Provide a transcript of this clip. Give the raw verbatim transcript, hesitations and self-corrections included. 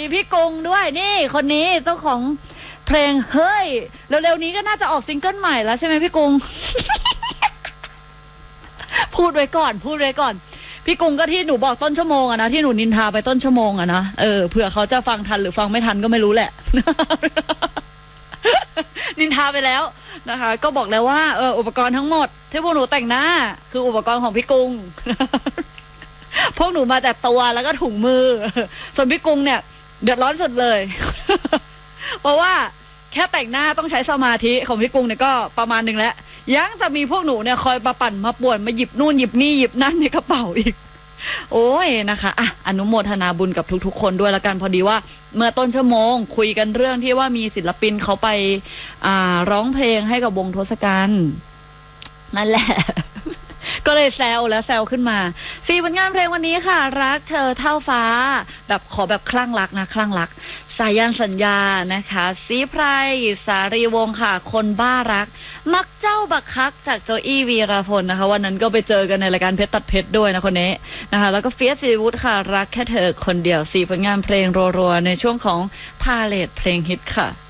พี่กรุงด้วยนี่คนนี้เจ้าของเพลงเฮ้ยเร็วๆนี้ก็น่าจะออกซิงเกิลใหม่แล้วใช่ไหมพี่กรุง พูดไว้ก่อนพูดไว้ก่อนพี่กรุงก็ที่หนูบอกต้นชั่วโมงอะนะที่หนูนินทาไปต้นชั่วโมงอะนะเออเผื่อเขาจะฟังทันหรือฟังไม่ทันก็ไม่รู้แหละ นินทาไปแล้วนะคะก็บอกแล้วว่าเอออุปกรณ์ทั้งหมดที่พวกหนูแต่งหน้าคืออุปกรณ์ของพี่กรุง พวกหนูมาแต่ตัวแล้วก็ถุงมือส่วนพี่กรุงเนี่ยเดือดร้อนสุดเลย เพราะว่าแค่แต่งหน้าต้องใช้สมาธิของพี่กรุงเนี่ยก็ประมาณนึงแล้วยังจะมีพวกหนูเนี่ยคอยมาปั่นมาป่วนมาหยิบนู่นหยิบนี่หยิบนั่นในกระเป๋าอีกโอ้ยนะคะอ่ะอนุโมทนาบุญกับทุกๆคนด้วยละกันพอดีว่าเมื่อต้นชั่วโมงคุยกันเรื่องที่ว่ามีศิลปินเขาไปอ่าร้องเพลงให้กับวงทศกัณฐ์นั่นแหละ ก็เลยแซวแล้วแซวขึ้นมาสี่ผลงานเพลงวันนี้ค่ะรักเธอเท่าฟ้าแบบขอแบบคลั่งรักนะคลั่งรักสายันสัญญานะคะสีไพรสารีวงศ์ค่ะคนบ้ารักมักเจ้าบักคักจากโจอี้วีรพลนะคะวันนั้นก็ไปเจอกันในรายการเพชรตัดเพชรด้วยนะคนนี้นะคะแล้วก็เฟียสศิริวุฒิค่ะรักแค่เธอคนเดียวสี่ผลงานเพลงรัวๆในช่วงของพาเลทเพลงฮิตค่ะ